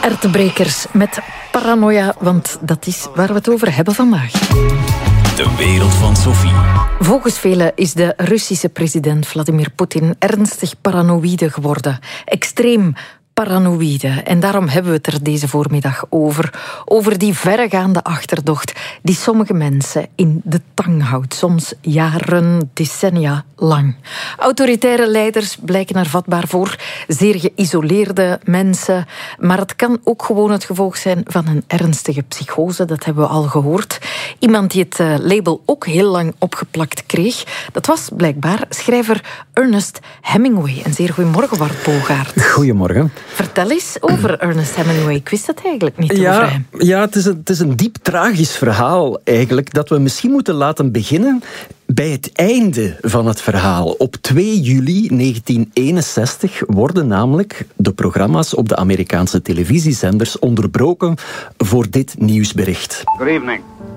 Ertebrekers met paranoia, want dat is waar we het over hebben vandaag. De wereld van Sophie. Volgens velen is de Russische president Vladimir Poetin ernstig paranoïde geworden. Extreem paranoïde. En daarom hebben we het er deze voormiddag over. Over die verregaande achterdocht die sommige mensen in de tang houdt. Soms jaren, decennia lang. Autoritaire leiders blijken er vatbaar voor. Zeer geïsoleerde mensen. Maar het kan ook gewoon het gevolg zijn van een ernstige psychose. Dat hebben we al gehoord. Iemand die het label ook heel lang opgeplakt kreeg. Dat was blijkbaar schrijver Ernest Hemingway. Een zeer goeiemorgen, Bart Bogaert. Goedemorgen. Vertel eens over Ernest Hemingway. Ik wist dat eigenlijk niet over hem. Ja, het is een diep tragisch verhaal eigenlijk, dat we misschien moeten laten beginnen bij het einde van het verhaal. Op 2 juli 1961 worden namelijk de programma's op de Amerikaanse televisiezenders onderbroken voor dit nieuwsbericht. Good evening.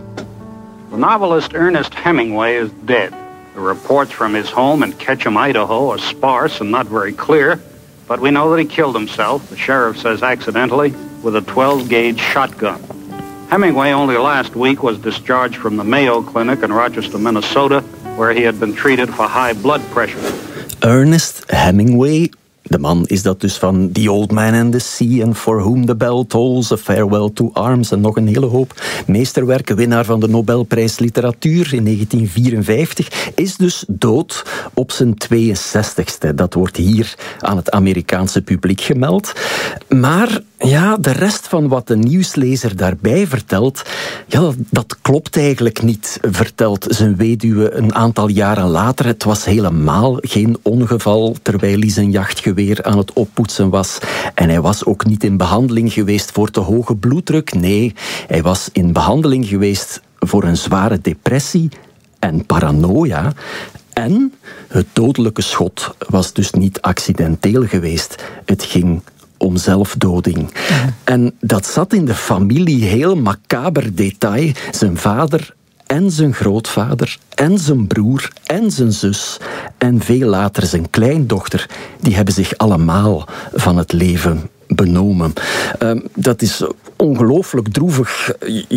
The novelist Ernest Hemingway is dead. The reports from his home in Ketchum, Idaho are sparse and not very clear. But we know that he killed himself, the sheriff says accidentally, with a 12-gauge shotgun. Hemingway only last week was discharged from the Mayo Clinic in Rochester, Minnesota, where he had been treated for high blood pressure. Ernest Hemingway, de man is dat dus van The Old Man and the Sea and For Whom the Bell Tolls, A Farewell to Arms en nog een hele hoop meesterwerken. Winnaar van de Nobelprijs Literatuur in 1954, is dus dood op zijn 62ste. Dat wordt hier aan het Amerikaanse publiek gemeld. Maar ja, de rest van wat de nieuwslezer daarbij vertelt, ja, dat klopt eigenlijk niet, vertelt zijn weduwe een aantal jaren later. Het was helemaal geen ongeval terwijl hij zijn jachtgeweer aan het oppoetsen was. En hij was ook niet in behandeling geweest voor te hoge bloeddruk. Nee, hij was in behandeling geweest voor een zware depressie en paranoia. En het dodelijke schot was dus niet accidenteel geweest. Het ging om zelfdoding. Ja. En dat zat in de familie, heel macaber detail. Zijn vader en zijn grootvader en zijn broer en zijn zus en veel later zijn kleindochter, die hebben zich allemaal van het leven benomen. Dat is ongelooflijk droevig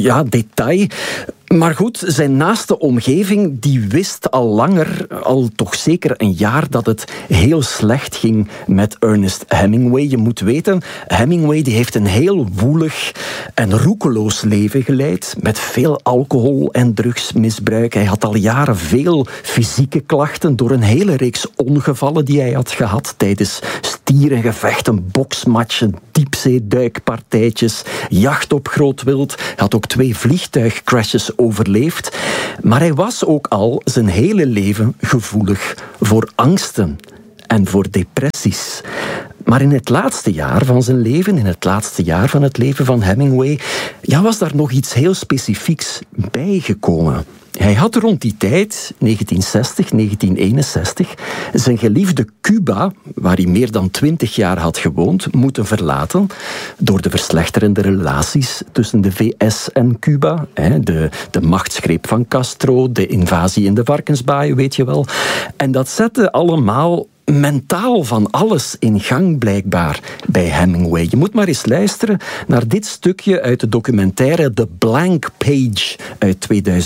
detail. Maar goed, zijn naaste omgeving die wist al langer, al toch zeker een jaar, dat het heel slecht ging met Ernest Hemingway. Je moet weten, Hemingway die heeft een heel woelig en roekeloos leven geleid, met veel alcohol- en drugsmisbruik. Hij had al jaren veel fysieke klachten door een hele reeks ongevallen die hij had gehad tijdens stierengevechten, boksmatchen, diepzeeduikpartijtjes, jacht op groot wild. Hij had ook 2 vliegtuigcrashes overleefd. Maar hij was ook al zijn hele leven gevoelig voor angsten en voor depressies. Maar in het laatste jaar van zijn leven, in het laatste jaar van het leven van Hemingway, was daar nog iets heel specifieks bijgekomen. Hij had rond die tijd, 1960, 1961, zijn geliefde Cuba, waar hij meer dan 20 jaar had gewoond, moeten verlaten door de verslechterende relaties tussen de VS en Cuba. De machtsgreep van Castro, de invasie in de Varkensbaai, weet je wel. En dat zette allemaal mentaal van alles in gang blijkbaar bij Hemingway. Je moet maar eens luisteren naar dit stukje uit de documentaire The Blank Page uit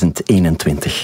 2021.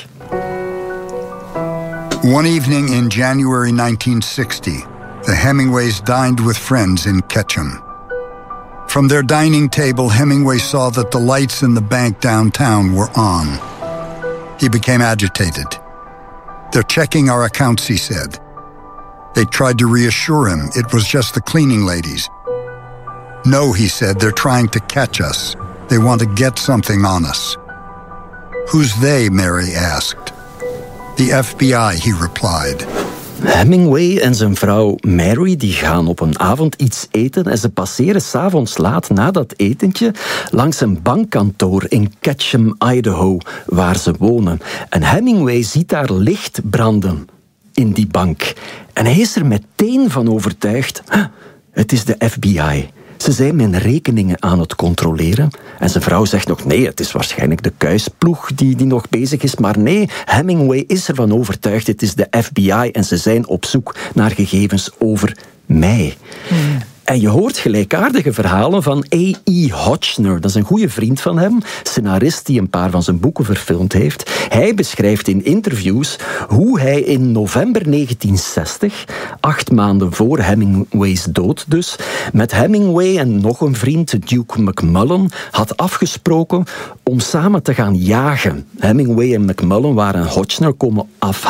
One evening in January 1960, the Hemingways dined with friends in Ketchum. From their dining table, Hemingway saw that the lights in the bank downtown were on. He became agitated. "They're checking our accounts," he said. They tried to reassure him it was just the cleaning ladies. "No," he said, "they're trying to catch us. They want to get something on us." "Who's they?" Mary asked. "The FBI," he replied. Hemingway en zijn vrouw Mary die gaan op een avond iets eten en ze passeren 's avonds laat na dat etentje langs een bankkantoor in Ketchum, Idaho, waar ze wonen. En Hemingway ziet daar licht branden in die bank. En hij is er meteen van overtuigd, het is de FBI. Ze zijn mijn rekeningen aan het controleren. En zijn vrouw zegt nog, nee, het is waarschijnlijk de kuisploeg die nog bezig is. Maar nee, Hemingway is ervan overtuigd, het is de FBI. En ze zijn op zoek naar gegevens over mij. En je hoort gelijkaardige verhalen van A.E. Hotchner. Dat is een goede vriend van hem, scenarist die een paar van zijn boeken verfilmd heeft. Hij beschrijft in interviews hoe hij in november 1960, 8 maanden voor Hemingway's dood dus, met Hemingway en nog een vriend, Duke McMullen, had afgesproken om samen te gaan jagen. Hemingway en McMullen waren Hotchner komen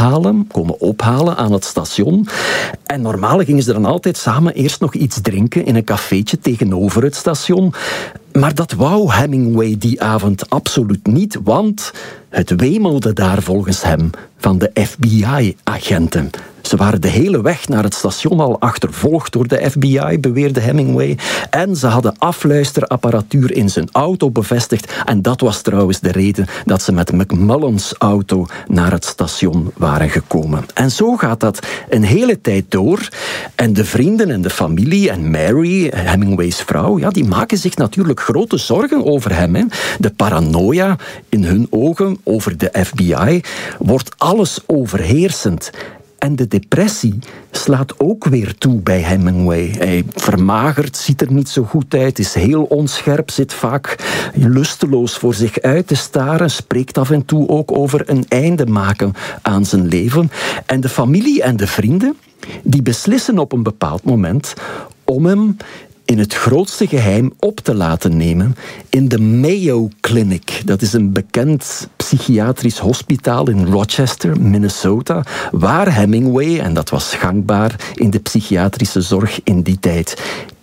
ophalen aan het station. En normaal gingen ze dan altijd samen eerst nog iets drinken in een cafeetje tegenover het station. Maar dat wou Hemingway die avond absoluut niet, want het wemelde daar volgens hem van de FBI-agenten. Ze waren de hele weg naar het station al achtervolgd door de FBI, beweerde Hemingway. En ze hadden afluisterapparatuur in zijn auto bevestigd. En dat was trouwens de reden dat ze met McMullen's auto naar het station waren gekomen. En zo gaat dat een hele tijd door. En de vrienden en de familie en Mary, Hemingway's vrouw, ja, die maken zich natuurlijk grote zorgen over hem. Hè. De paranoia in hun ogen over de FBI wordt alles overheersend. En de depressie slaat ook weer toe bij Hemingway. Hij vermagert, ziet er niet zo goed uit, is heel onscherp, zit vaak lusteloos voor zich uit te staren, spreekt af en toe ook over een einde maken aan zijn leven. En de familie en de vrienden, die beslissen op een bepaald moment om hem in het grootste geheim op te laten nemen in de Mayo Clinic. Dat is een bekend psychiatrisch hospitaal in Rochester, Minnesota, waar Hemingway, en dat was gangbaar in de psychiatrische zorg in die tijd,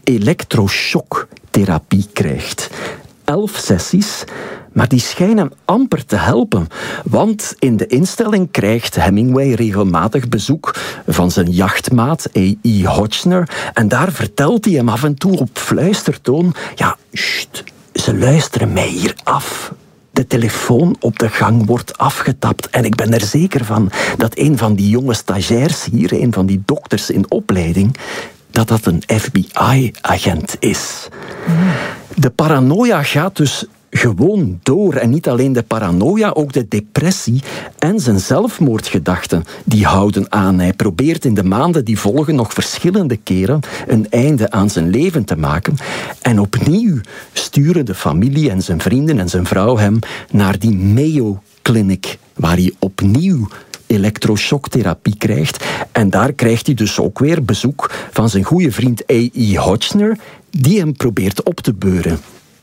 elektroshocktherapie krijgt. 11 sessies, maar die schijnen amper te helpen. Want in de instelling krijgt Hemingway regelmatig bezoek van zijn jachtmaat A.E. Hotchner. En daar vertelt hij hem af en toe op fluistertoon: ja, ze luisteren mij hier af. De telefoon op de gang wordt afgetapt. En ik ben er zeker van dat een van die jonge stagiairs hier, een van die dokters in opleiding, dat een FBI-agent is. De paranoia gaat dus gewoon door. En niet alleen de paranoia, ook de depressie en zijn zelfmoordgedachten, die houden aan. Hij probeert in de maanden die volgen nog verschillende keren een einde aan zijn leven te maken. En opnieuw sturen de familie en zijn vrienden en zijn vrouw hem naar die Mayo Clinic, waar hij opnieuw elektroshocktherapie krijgt. En daar krijgt hij dus ook weer bezoek van zijn goede vriend A.E. Hotchner, die hem probeert op te beuren.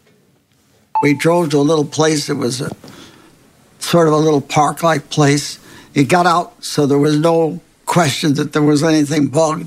We drove to a little place that was sort of a little park-like place. It got out, so there was no question that there was anything bugged.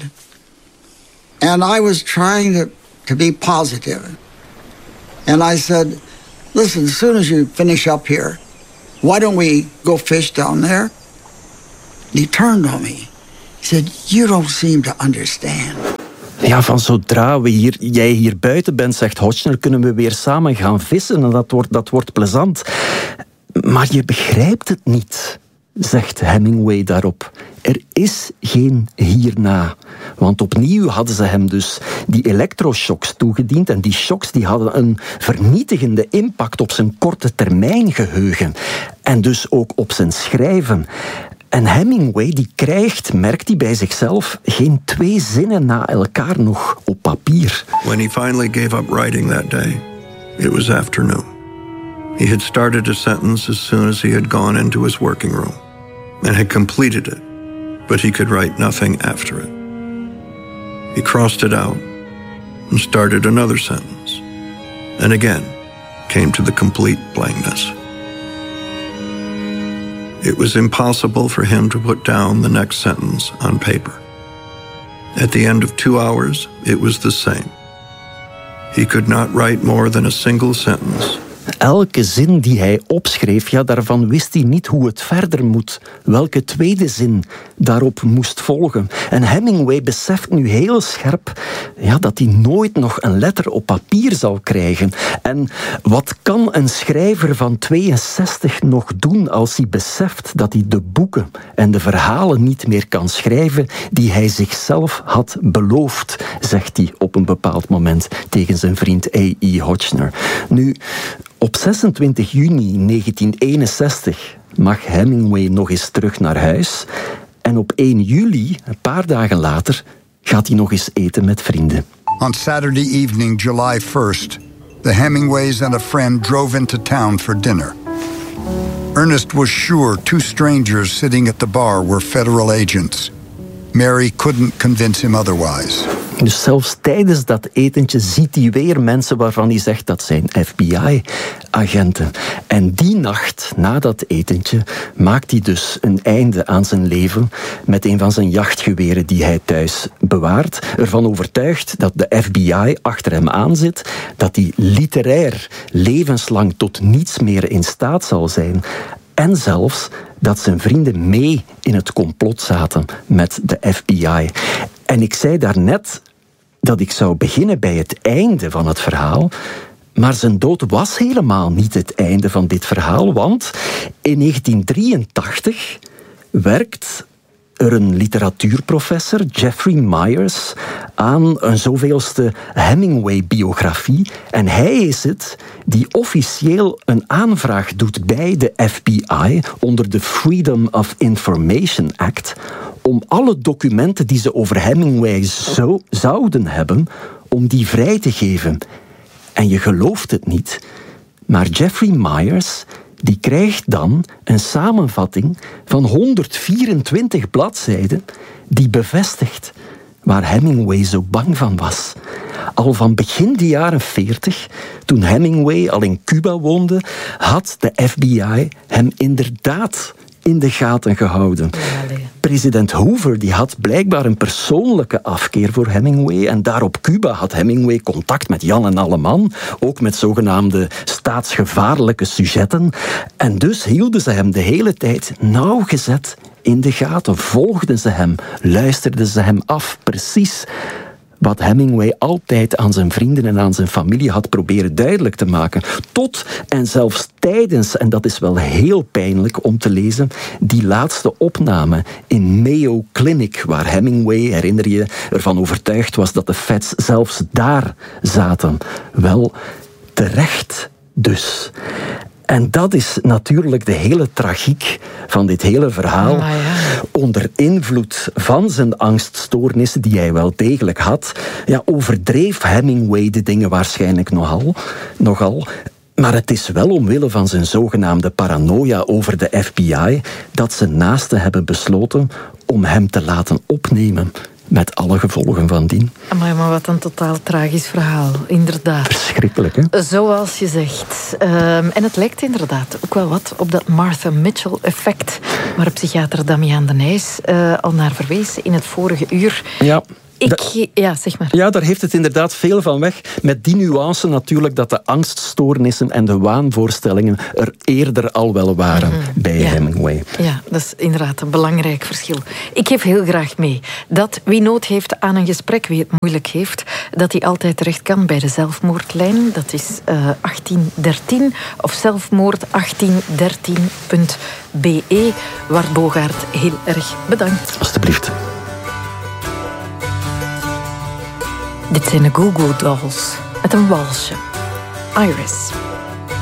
And I was trying to be positive. And I said, listen, as soon as you finish up here, why don't we go fish down there? And he turned on me. He said, you don't seem to understand. Ja, van zodra jij hier buiten bent, zegt Hotchner, kunnen we weer samen gaan vissen en dat wordt plezant. Maar je begrijpt het niet, zegt Hemingway daarop. Er is geen hierna. Want opnieuw hadden ze hem dus die elektroshocks toegediend en die shocks die hadden een vernietigende impact op zijn korte termijn geheugen. En dus ook op zijn schrijven. En Hemingway die krijgt, merkt hij bij zichzelf, geen 2 zinnen na elkaar nog op papier. When he finally gave up writing that day, it was afternoon. He had started a sentence as soon as he had gone into his working room and had completed it, but he could write nothing after it. He crossed it out and started another sentence, and again came to the complete blankness. It was impossible for him to put down the next sentence on paper. At the end of 2 hours, it was the same. He could not write more than a single sentence. Elke zin die hij opschreef, ja, daarvan wist hij niet hoe het verder moet. Welke tweede zin daarop moest volgen. En Hemingway beseft nu heel scherp, ja, dat hij nooit nog een letter op papier zal krijgen. En wat kan een schrijver van 62 nog doen als hij beseft dat hij de boeken en de verhalen niet meer kan schrijven die hij zichzelf had beloofd, zegt hij op een bepaald moment tegen zijn vriend A.E. Hotchner. Nu, op 26 juni 1961 mag Hemingway nog eens terug naar huis. En op 1 juli, een paar dagen later, gaat hij nog eens eten met vrienden. On Saturday evening, July 1st, the Hemingways and a friend drove into town for dinner. Ernest was sure two strangers sitting at the bar were federal agents. Mary couldn't convince him otherwise. Dus zelfs tijdens dat etentje ziet hij weer mensen waarvan hij zegt dat zijn FBI-agenten. En die nacht, na dat etentje, maakt hij dus een einde aan zijn leven met een van zijn jachtgeweren die hij thuis bewaart. Ervan overtuigd dat de FBI achter hem aan zit, dat hij literair levenslang tot niets meer in staat zal zijn. En zelfs dat zijn vrienden mee in het complot zaten met de FBI. En ik zei daarnet dat ik zou beginnen bij het einde van het verhaal. Maar zijn dood was helemaal niet het einde van dit verhaal. Want in 1983 werkt er een literatuurprofessor, Jeffrey Myers, aan een zoveelste Hemingway-biografie. En hij is het die officieel een aanvraag doet bij de FBI onder de Freedom of Information Act om alle documenten die ze over Hemingway zouden hebben, om die vrij te geven. En je gelooft het niet, maar Jeffrey Myers die krijgt dan een samenvatting van 124 bladzijden die bevestigt waar Hemingway zo bang van was. Al van begin de jaren 40, toen Hemingway al in Cuba woonde, had de FBI hem inderdaad in de gaten gehouden. President Hoover die had blijkbaar een persoonlijke afkeer voor Hemingway en daar op Cuba had Hemingway contact met Jan en Alleman, ook met zogenaamde staatsgevaarlijke sujetten. En dus hielden ze hem de hele tijd nauwgezet in de gaten, volgden ze hem, luisterden ze hem af, precies wat Hemingway altijd aan zijn vrienden en aan zijn familie had proberen duidelijk te maken. Tot en zelfs tijdens, en dat is wel heel pijnlijk om te lezen, die laatste opname in Mayo Clinic, waar Hemingway, herinner je, ervan overtuigd was dat de Feds zelfs daar zaten. Wel, terecht dus. En dat is natuurlijk de hele tragiek van dit hele verhaal. Ja. Onder invloed van zijn angststoornissen, die hij wel degelijk had, overdreef Hemingway de dingen waarschijnlijk nogal. Maar het is wel omwille van zijn zogenaamde paranoia over de FBI dat zijn naasten hebben besloten om hem te laten opnemen. Met alle gevolgen van dien. Maar wat een totaal tragisch verhaal, inderdaad. Verschrikkelijk, hè? Zoals je zegt. En het lijkt inderdaad ook wel wat op dat Martha Mitchell-effect, waar psychiater Damian de Nijs al naar verwees in het vorige uur. Ja. Zeg maar. Ja, daar heeft het inderdaad veel van weg. Met die nuance natuurlijk dat de angststoornissen en de waanvoorstellingen er eerder al wel waren bij Hemingway. Ja, dat is inderdaad een belangrijk verschil. Ik geef heel graag mee dat wie nood heeft aan een gesprek, wie het moeilijk heeft, dat hij altijd terecht kan bij de zelfmoordlijn. Dat is 1813 of zelfmoord1813.be. Wart Bogaert, heel erg bedankt. Alsjeblieft. Dit zijn de Goo Goo Dolls met een walsje. Iris.